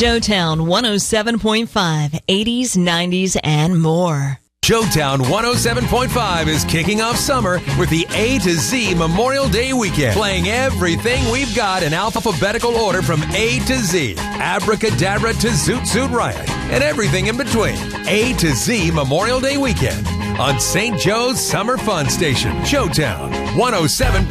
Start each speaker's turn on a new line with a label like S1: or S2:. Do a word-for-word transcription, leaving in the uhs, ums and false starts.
S1: Showtown one oh seven point five, eighties, nineties, and more.
S2: Showtown one oh seven point five is kicking off summer with the A to Z Memorial Day weekend, playing everything we've got in alphabetical order from A to Z, Abracadabra to Zoot Zoot Riot, and everything in between. A to Z Memorial Day weekend on Saint Joe's Summer Fun Station. Showtown one oh seven point five.